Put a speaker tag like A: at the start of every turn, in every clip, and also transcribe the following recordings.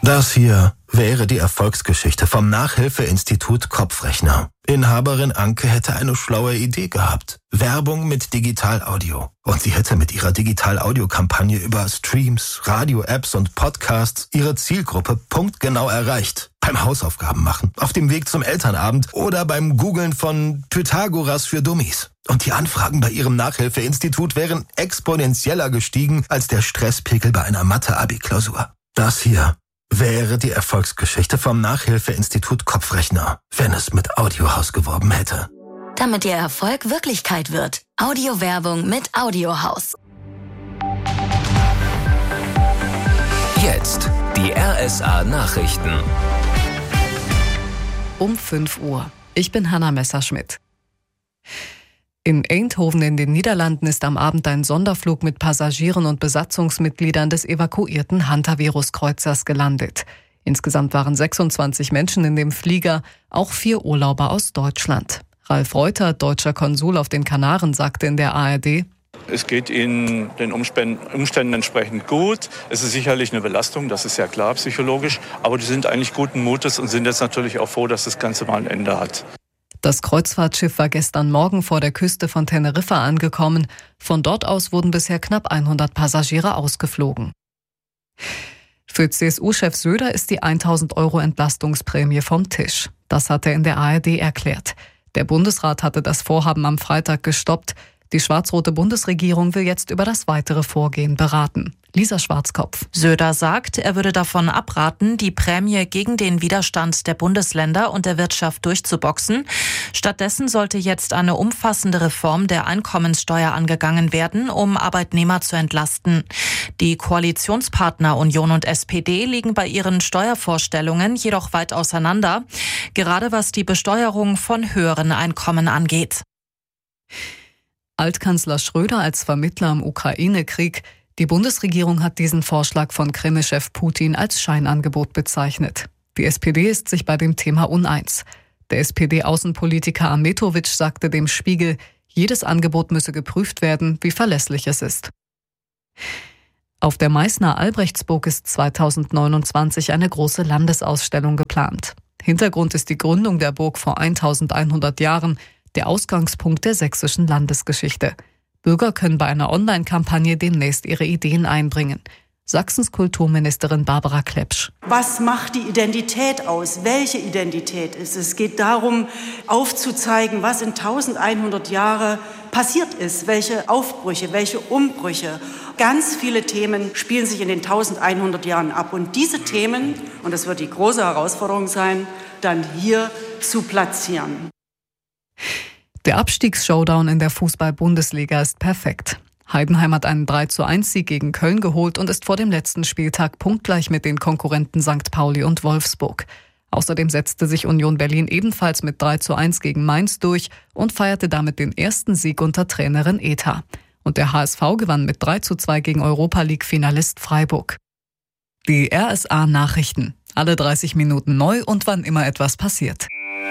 A: Das hier wäre die Erfolgsgeschichte vom Nachhilfeinstitut Kopfrechner. Inhaberin Anke hätte eine schlaue Idee gehabt. Werbung mit Digital-Audio. Und sie hätte mit ihrer Digital-Audio-Kampagne über Streams, Radio-Apps und Podcasts ihre Zielgruppe punktgenau erreicht. Beim Hausaufgaben machen, auf dem Weg zum Elternabend oder beim Googlen von Pythagoras für Dummies. Und die Anfragen bei ihrem Nachhilfeinstitut wären exponentieller gestiegen als der Stresspegel bei einer Mathe-Abi-Klausur. Das hier wäre die Erfolgsgeschichte vom Nachhilfeinstitut Kopfrechner, wenn es mit Audiohaus geworben hätte.
B: Damit Ihr Erfolg Wirklichkeit wird. Audiowerbung mit Audiohaus.
C: Jetzt die RSA-Nachrichten.
D: Um 5 Uhr. Ich bin Hanna Messerschmidt. In Eindhoven in den Niederlanden ist am Abend ein Sonderflug mit Passagieren und Besatzungsmitgliedern des evakuierten Hantavirus-Kreuzers gelandet. Insgesamt waren 26 Menschen in dem Flieger, auch 4 Urlauber aus Deutschland. Ralf Reuter, deutscher Konsul auf den Kanaren, sagte in der ARD:
E: Es geht Ihnen den Umständen entsprechend gut. Es ist sicherlich eine Belastung, das ist ja klar psychologisch. Aber die sind eigentlich guten Mutes und sind jetzt natürlich auch froh, dass das Ganze mal ein Ende hat.
D: Das Kreuzfahrtschiff war gestern Morgen vor der Küste von Teneriffa angekommen. Von dort aus wurden bisher knapp 100 Passagiere ausgeflogen. Für CSU-Chef Söder ist die 1.000 € Entlastungsprämie vom Tisch. Das hat er in der ARD erklärt. Der Bundesrat hatte das Vorhaben am Freitag gestoppt. Die schwarz-rote Bundesregierung will jetzt über das weitere Vorgehen beraten. Lisa Schwarzkopf.
F: Söder sagt, er würde davon abraten, die Prämie gegen den Widerstand der Bundesländer und der Wirtschaft durchzuboxen. Stattdessen sollte jetzt eine umfassende Reform der Einkommenssteuer angegangen werden, um Arbeitnehmer zu entlasten. Die Koalitionspartner Union und SPD liegen bei ihren Steuervorstellungen jedoch weit auseinander, gerade was die Besteuerung von höheren Einkommen angeht.
D: Altkanzler Schröder als Vermittler im Ukraine-Krieg. Die Bundesregierung hat diesen Vorschlag von Kreml-Chef Putin als Scheinangebot bezeichnet. Die SPD ist sich bei dem Thema uneins. Der SPD-Außenpolitiker Ahmetovic sagte dem Spiegel, jedes Angebot müsse geprüft werden, wie verlässlich es ist. Auf der Meißner Albrechtsburg ist 2029 eine große Landesausstellung geplant. Hintergrund ist die Gründung der Burg vor 1100 Jahren, der Ausgangspunkt der sächsischen Landesgeschichte. Bürger können bei einer Online-Kampagne demnächst ihre Ideen einbringen. Sachsens Kulturministerin Barbara Klepsch.
G: Was macht die Identität aus? Welche Identität ist es? Es geht darum, aufzuzeigen, was in 1100 Jahren passiert ist. Welche Aufbrüche, welche Umbrüche. Ganz viele Themen spielen sich in den 1100 Jahren ab. Und diese Themen, und das wird die große Herausforderung sein, dann hier zu platzieren.
D: Der Abstiegsshowdown in der Fußball-Bundesliga ist perfekt. Heidenheim hat einen 3:1-Sieg gegen Köln geholt und ist vor dem letzten Spieltag punktgleich mit den Konkurrenten St. Pauli und Wolfsburg. Außerdem setzte sich Union Berlin ebenfalls mit 3:1 gegen Mainz durch und feierte damit den ersten Sieg unter Trainerin Eta. Und der HSV gewann mit 3:2 gegen Europa-League-Finalist Freiburg. Die RSA-Nachrichten. Alle 30 Minuten neu und wann immer etwas passiert.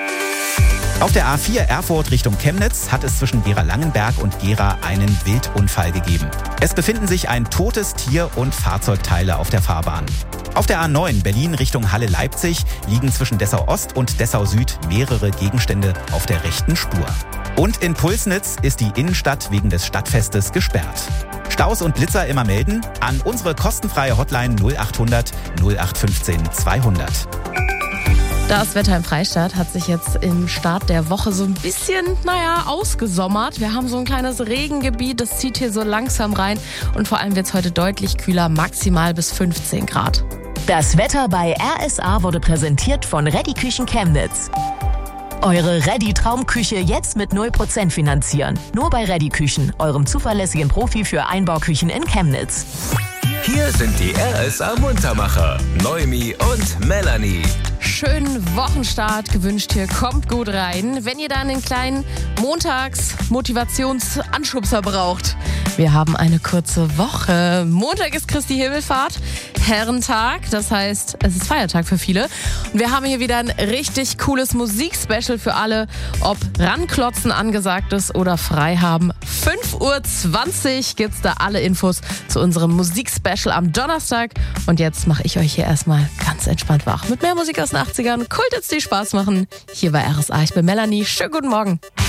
H: Auf der A4 Erfurt Richtung Chemnitz hat es zwischen Gera-Langenberg und Gera einen Wildunfall gegeben. Es befinden sich ein totes Tier und Fahrzeugteile auf der Fahrbahn. Auf der A9 Berlin Richtung Halle-Leipzig liegen zwischen Dessau-Ost und Dessau-Süd mehrere Gegenstände auf der rechten Spur. Und in Pulsnitz ist die Innenstadt wegen des Stadtfestes gesperrt. Staus und Blitzer immer melden an unsere kostenfreie Hotline 0800 0815 200.
I: Das Wetter im Freistaat hat sich jetzt im Start der Woche so ein bisschen, ausgesommert. Wir haben so ein kleines Regengebiet, das zieht hier so langsam rein. Und vor allem wird es heute deutlich kühler, maximal bis 15 Grad.
B: Das Wetter bei RSA wurde präsentiert von Ready Küchen Chemnitz. Eure Ready Traumküche jetzt mit 0% finanzieren. Nur bei Ready Küchen, eurem zuverlässigen Profi für Einbauküchen in Chemnitz.
C: Hier sind die RSA Muntermacher, Noemi und Melanie.
I: Schönen Wochenstart gewünscht hier, kommt gut rein. Wenn ihr da einen kleinen Montags-Motivationsanschubser braucht. Wir haben eine kurze Woche. Montag ist Christi Himmelfahrt, Herrentag, das heißt, es ist Feiertag für viele. Und wir haben hier wieder ein richtig cooles Musikspecial für alle, ob Ranklotzen angesagt ist oder frei haben. 5:20 Uhr gibt's da alle Infos zu unserem Musikspecial am Donnerstag. Und jetzt mache ich euch hier erstmal ganz entspannt wach mit mehr Musik aus den 80ern. Cool, jetzt die Spaß machen. Hier bei RSA. Ich bin Melanie. Schönen guten Morgen.